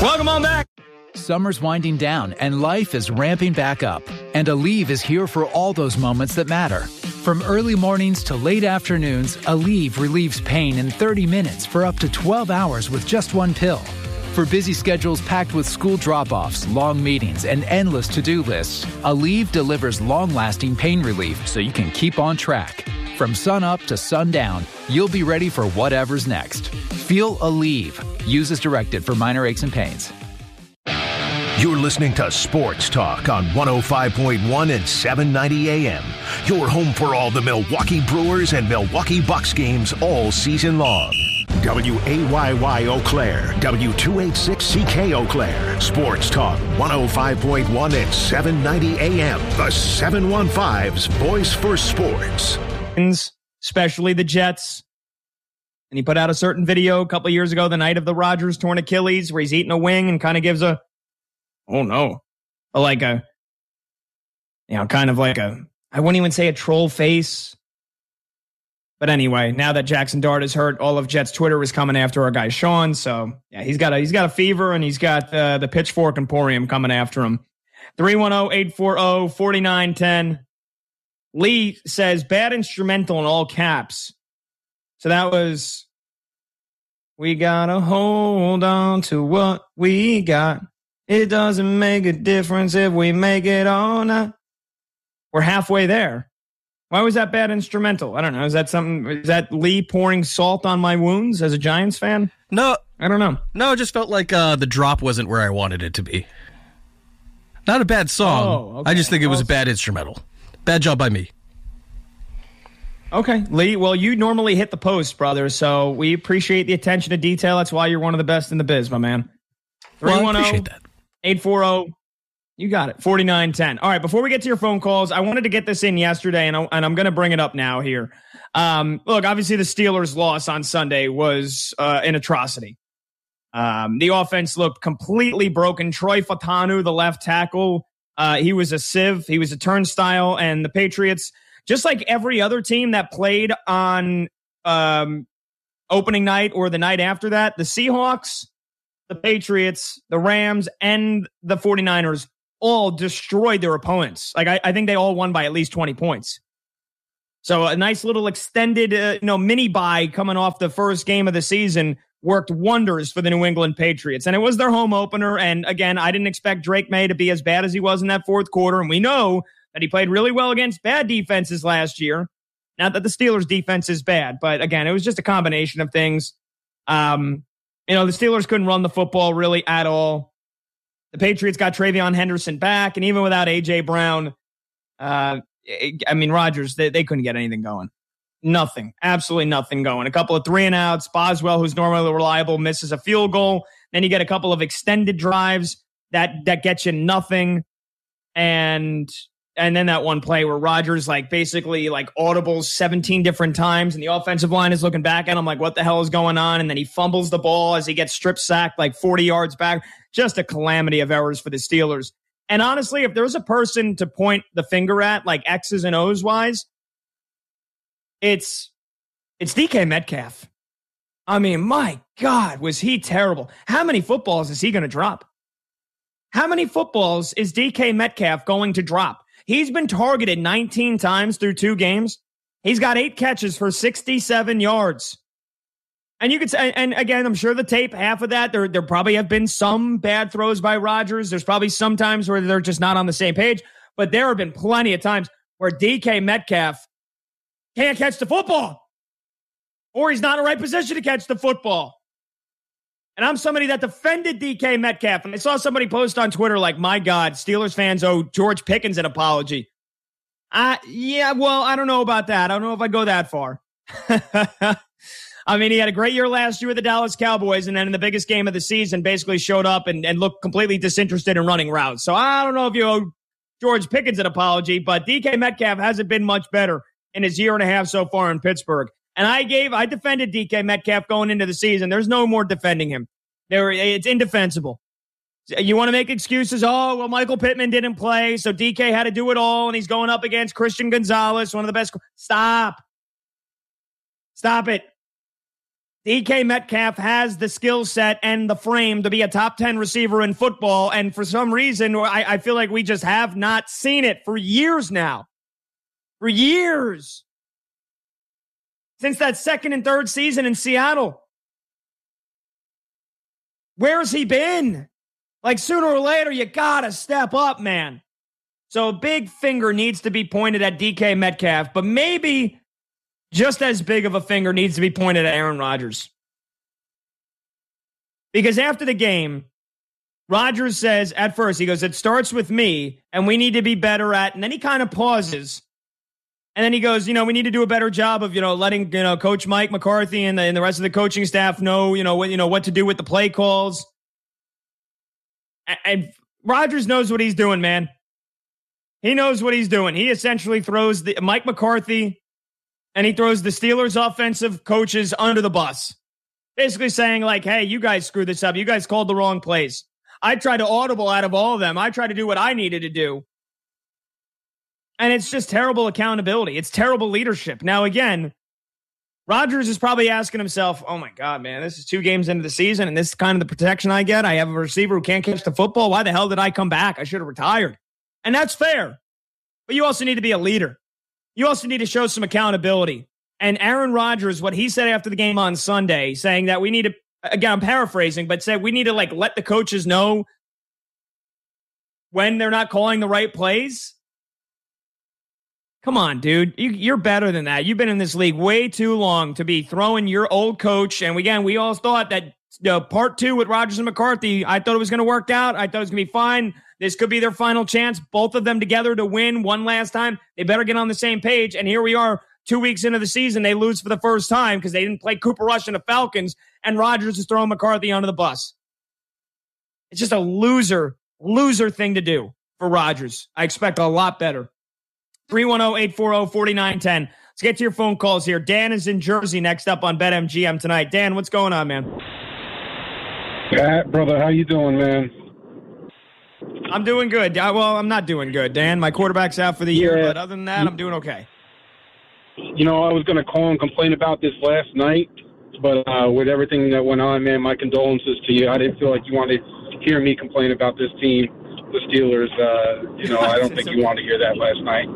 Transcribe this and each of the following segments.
Welcome on back. Summer's winding down and life is ramping back up. And Aleve is here for all those moments that matter. From early mornings to late afternoons, Aleve relieves pain in 30 minutes for up to 12 hours with just one pill. For busy schedules packed with school drop-offs, long meetings, and endless to-do lists, Aleve delivers long-lasting pain relief so you can keep on track. From sun-up to sundown, you'll be ready for whatever's next. Feel Aleve. Use as directed for minor aches and pains. You're listening to Sports Talk on 105.1 and 790 AM. Your home for all the Milwaukee Brewers and Milwaukee Bucks games all season long. WAYY Eau Claire, W286CK Eau Claire. Sports Talk 105.1 and 790 AM. The 715's voice for sports. Especially the Jets. And he put out a certain video a couple years ago, the night of the Rodgers torn Achilles, where he's eating a wing and kind of gives a, oh no, like a, you know, kind of like a, I wouldn't even say a troll face. But anyway, now that Jackson Dart is hurt, all of Jets Twitter is coming after our guy Sean. So yeah, he's got a fever, and he's got the Pitchfork Emporium coming after him. 310-840-4910. Lee says bad instrumental in all caps. So that was, we gotta hold on to what we got. It doesn't make a difference if we make it or not. We're halfway there. Why was that bad instrumental? I don't know. Is that Lee pouring salt on my wounds as a Giants fan? No. I don't know. No, it just felt like the drop wasn't where I wanted it to be. Not a bad song. Oh, okay. I just think it was a bad instrumental. Bad job by me. Okay, Lee. Well, you normally hit the post, brother, so we appreciate the attention to detail. That's why you're one of the best in the biz, my man. 310-840. You got it. 4910. All right, before we get to your phone calls, I wanted to get this in yesterday, and I'm going to bring it up now here. Look, obviously the Steelers' loss on Sunday was an atrocity. The offense looked completely broken. Troy Fautanu, the left tackle, he was a sieve. He was a turnstile, and the Patriots, just like every other team that played on opening night or the night after that, the Seahawks, the Patriots, the Rams, and the 49ers all destroyed their opponents. Like I think they all won by at least 20 points. So a nice little extended mini bye coming off the first game of the season worked wonders for the New England Patriots. And it was their home opener. And again, I didn't expect Drake May to be as bad as he was in that fourth quarter. And we know that he played really well against bad defenses last year. Not that the Steelers' defense is bad, but again, it was just a combination of things. The Steelers couldn't run the football really at all. The Patriots got Travion Henderson back, and even without A.J. Brown, Rodgers, they couldn't get anything going. Nothing. Absolutely nothing going. A couple of 3-and-outs. Boswell, who's normally reliable, misses a field goal. Then you get a couple of extended drives that get you nothing. And then that one play where Rodgers basically audibles 17 different times, and the offensive line is looking back at him like, what the hell is going on? And then he fumbles the ball as he gets strip sacked 40 yards back. Just a calamity of errors for the Steelers. And honestly, if there's a person to point the finger at, X's and O's wise, it's DK Metcalf. I mean, my God, was he terrible. How many footballs is he going to drop? How many footballs is DK Metcalf going to drop? He's been targeted 19 times through 2 games. He's got 8 catches for 67 yards. And you could say, and again, I'm sure the tape, half of that, there probably have been some bad throws by Rodgers. There's probably some times where they're just not on the same page. But there have been plenty of times where DK Metcalf can't catch the football. Or he's not in the right position to catch the football. And I'm somebody that defended DK Metcalf. And I saw somebody post on Twitter my God, Steelers fans owe George Pickens an apology. I don't know about that. I don't know if I'd go that far. I mean, he had a great year last year with the Dallas Cowboys, and then in the biggest game of the season basically showed up and looked completely disinterested in running routes. So I don't know if you owe George Pickens an apology, but DK Metcalf hasn't been much better in his year and a half so far in Pittsburgh. And I defended DK Metcalf going into the season. There's no more defending him. It's indefensible. You want to make excuses? Oh, well, Michael Pittman didn't play, so DK had to do it all, and he's going up against Christian Gonzalez, one of the best. Stop it. DK Metcalf has the skill set and the frame to be a top 10 receiver in football. And for some reason, I feel like we just have not seen it for years now. For years. Since that second and third season in Seattle. Where has he been? Like, sooner or later, you gotta step up, man. So a big finger needs to be pointed at DK Metcalf, but maybe just as big of a finger needs to be pointed at Aaron Rodgers. Because after the game, Rodgers says, at first, he goes, it starts with me, and we need to be better at, and then he kind of pauses. And then he goes, we need to do a better job of, letting, Coach Mike McCarthy and the rest of the coaching staff know, what to do with the play calls. And Rodgers knows what he's doing, man. He knows what he's doing. He essentially throws Mike McCarthy and he throws the Steelers offensive coaches under the bus. Basically saying like, hey, you guys screwed this up. You guys called the wrong plays. I tried to audible out of all of them. I tried to do what I needed to do. And it's just terrible accountability. It's terrible leadership. Now, again, Rodgers is probably asking himself, oh my God, man, this is 2 games into the season and this is kind of the protection I get. I have a receiver who can't catch the football. Why the hell did I come back? I should have retired. And that's fair. But you also need to be a leader. You also need to show some accountability. And Aaron Rodgers, what he said after the game on Sunday, saying that we need to, again, I'm paraphrasing, but said we need to let the coaches know when they're not calling the right plays. Come on, dude. You're better than that. You've been in this league way too long to be throwing your old coach. And again, we all thought that part 2 with Rodgers and McCarthy, I thought it was going to work out. I thought it was going to be fine. This could be their final chance. Both of them together to win one last time. They better get on the same page. And here we are 2 weeks into the season. They lose for the first time because they didn't play Cooper Rush and the Falcons. And Rodgers is throwing McCarthy under the bus. It's just a loser thing to do for Rodgers. I expect a lot better. 310-840-4910. Let's get to your phone calls here. Dan is in Jersey next up on BetMGM tonight. Dan, what's going on, man? Pat, brother, how you doing, man? I'm doing good. Well, I'm not doing good, Dan. My quarterback's out for the year, but other than that, I'm doing okay. I was going to call and complain about this last night, but with everything that went on, man, my condolences to you. I didn't feel like you wanted to hear me complain about this team, the Steelers. I don't think you wanted to hear that last night.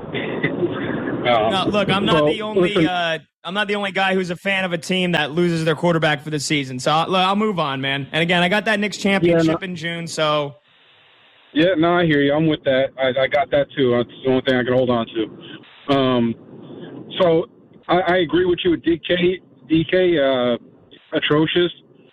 No, look, I'm not the only. I'm not the only guy who's a fan of a team that loses their quarterback for the season. So I'll move on, man. And again, I got that Knicks championship in June. So yeah, no, I hear you. I'm with that. I got that too. That's the only thing I can hold on to. So I agree with you with DK. Atrocious.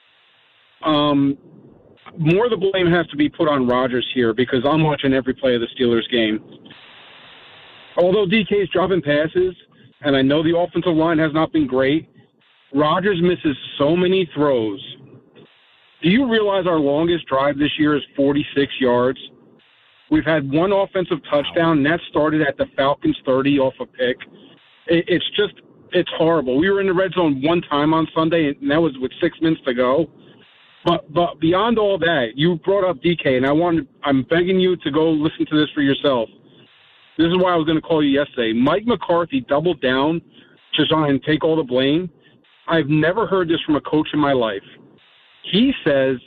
More of the blame has to be put on Rodgers here because I'm watching every play of the Steelers game. Although DK is dropping passes, and I know the offensive line has not been great, Rodgers misses so many throws. Do you realize our longest drive this year is 46 yards? We've had one offensive touchdown, and that started at the Falcons' 30 off a pick. It's horrible. We were in the red zone one time on Sunday, and that was with 6 minutes to go. But beyond all that, you brought up DK, and I'm begging you to go listen to this for yourself. This is why I was going to call you yesterday. Mike McCarthy doubled down to try and take all the blame. I've never heard this from a coach in my life. He says,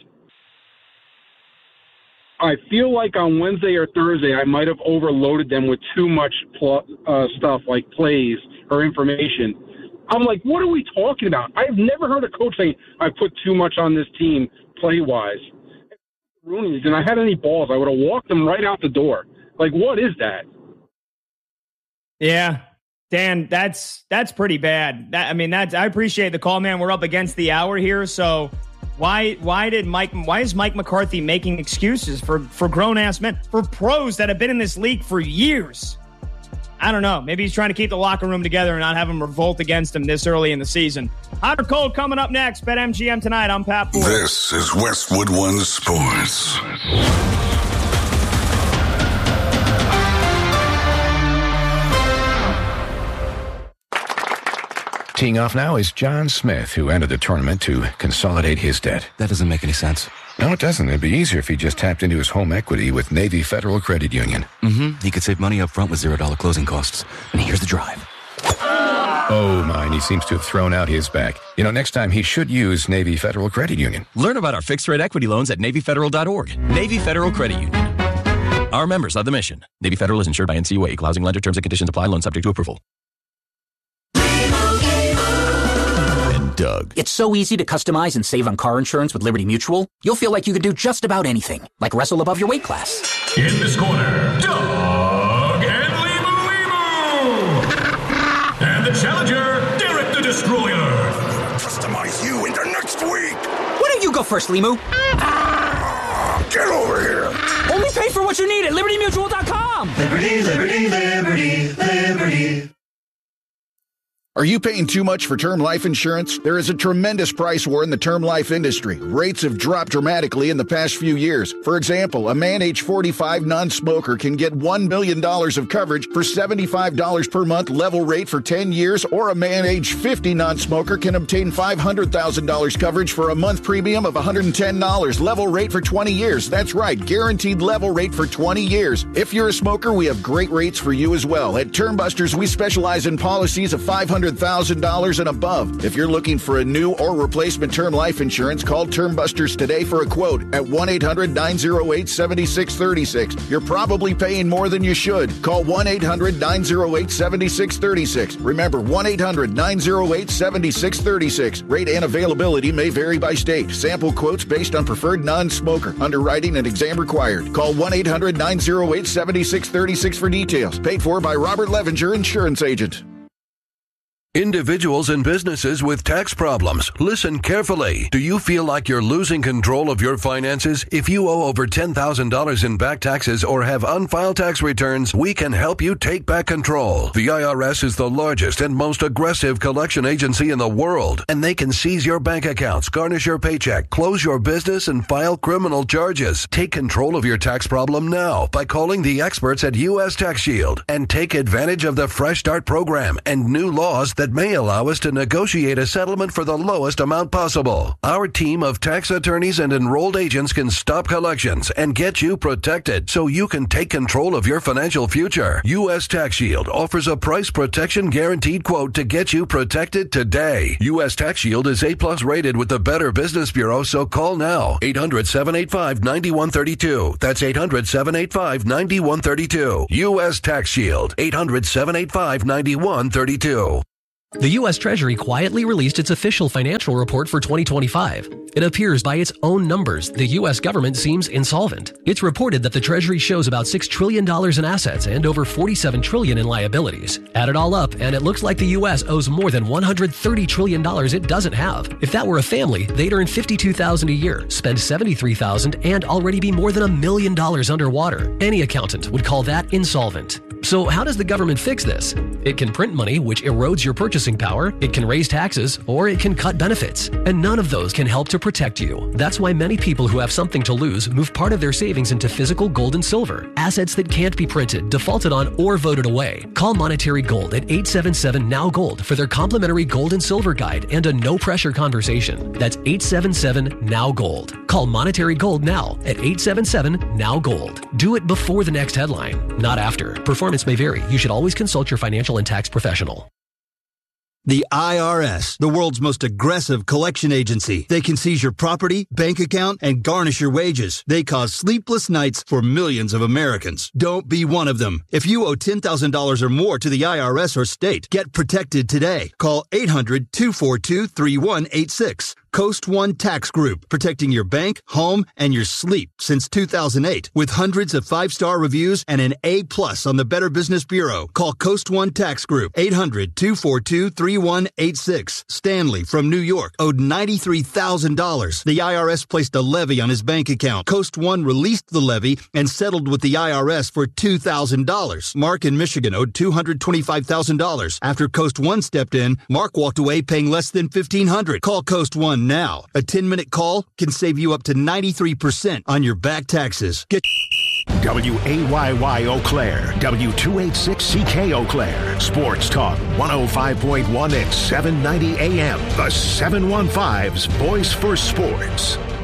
I feel like on Wednesday or Thursday I might have overloaded them with too much stuff like plays or information. I'm like, what are we talking about? I've never heard a coach say I put too much on this team play-wise. And I had any balls, I would have walked them right out the door. Like, what is that? Yeah, Dan, that's pretty bad. I appreciate the call, man. We're up against the hour here, so why is Mike McCarthy making excuses for grown-ass men, for pros that have been in this league for years? I don't know. Maybe he's trying to keep the locker room together and not have them revolt against him this early in the season. Hot or cold coming up next. BetMGM tonight. I'm Pat Ford. This is Westwood One Sports. Teeing off now is John Smith, who entered the tournament to consolidate his debt. That doesn't make any sense. No, it doesn't. It'd be easier if he just tapped into his home equity with Navy Federal Credit Union. He could save money up front with $0 closing costs. And here's the drive. Oh, mine. He seems to have thrown out his back. You know, next time he should use Navy Federal Credit Union. Learn about our fixed-rate equity loans at NavyFederal.org. Navy Federal Credit Union. Our members of the mission. Navy Federal is insured by NCUA. Equal housing lender. Terms and conditions apply. Loan subject to approval. And Doug. It's so easy to customize and save on car insurance with Liberty Mutual. You'll feel like you could do just about anything, like wrestle above your weight class. In this corner, Doug and Limu. And the challenger, Derek the Destroyer. Customize you into next week. Why don't you go first, Limu? Get over here. Only pay for what you need at LibertyMutual.com. Liberty, liberty, liberty, liberty. Are you paying too much for term life insurance? There is a tremendous price war in the term life industry. Rates have dropped dramatically in the past few years. For example, a man age 45 non-smoker can get $1 million of coverage for $75 per month level rate for 10 years, or a man age 50 non-smoker can obtain $500,000 coverage for a month premium of $110 level rate for 20 years. That's right, guaranteed level rate for 20 years. If you're a smoker, we have great rates for you as well. At Term Busters, we specialize in policies of $500,000 and above. If you're looking for a new or replacement term life insurance, call Term Busters today for a quote at 1-800-908-7636. You're probably paying more than you should. Call 1-800-908-7636. Remember, 1-800-908-7636. Rate and availability may vary by state. Sample quotes based on preferred non-smoker. Underwriting and exam required. Call 1-800-908-7636 for details. Paid for by Robert Levenger, Insurance Agent. Individuals and businesses with tax problems, listen carefully. Do you feel like you're losing control of your finances? If you owe over $10,000 in back taxes or have unfiled tax returns, we can help you take back control. The IRS is the largest and most aggressive collection agency in the world, and they can seize your bank accounts, garnish your paycheck, close your business, and file criminal charges. Take control of your tax problem now by calling the experts at U.S. Tax Shield and take advantage of the Fresh Start program and new laws that may allow us to negotiate a settlement for the lowest amount possible. Our team of tax attorneys and enrolled agents can stop collections and get you protected so you can take control of your financial future. U.S. Tax Shield offers a price protection guaranteed quote to get you protected today. U.S. Tax Shield is A+ rated with the Better Business Bureau, so call now. 800-785-9132. That's 800-785-9132. U.S. Tax Shield. 800-785-9132. The U.S. Treasury quietly released its official financial report for 2025. It appears by its own numbers, the U.S. government seems insolvent. It's reported that the Treasury shows about $6 trillion in assets and over $47 trillion in liabilities. Add it all up, and it looks like the U.S. owes more than $130 trillion it doesn't have. If that were a family, they'd earn $52,000 a year, spend $73,000, and already be more than $1 million underwater. Any accountant would call that insolvent. So how does the government fix this? It can print money, which erodes your purchasing power, it can raise taxes, or it can cut benefits. And none of those can help to protect you. That's why many people who have something to lose move part of their savings into physical gold and silver, assets that can't be printed, defaulted on, or voted away. Call Monetary Gold at 877-NOW-GOLD for their complimentary gold and silver guide and a no-pressure conversation. That's 877-NOW-GOLD. Call Monetary Gold now at 877-NOW-GOLD. Do it before the next headline, not after. Performance may vary. You should always consult your financial and tax professional. The IRS, the world's most aggressive collection agency. They can seize your property, bank account, and garnish your wages. They cause sleepless nights for millions of Americans. Don't be one of them. If you owe $10,000 or more to the IRS or state, get protected today. Call 800-242-3186. Coast One Tax Group, protecting your bank, home, and your sleep since 2008. With hundreds of 5-star reviews and an A+ on the Better Business Bureau. Call Coast One Tax Group, 800-242-3186. Stanley from New York owed $93,000. The IRS placed a levy on his bank account. Coast One released the levy and settled with the IRS for $2,000. Mark in Michigan owed $225,000. After Coast One stepped in, Mark walked away paying less than $1,500. Call Coast One now. A 10-minute call can save you up to 93% on your back taxes. WAYY Eau Claire, W286CK Eau Claire, Sports Talk 105.1 and 790 AM, the 715's voice for sports.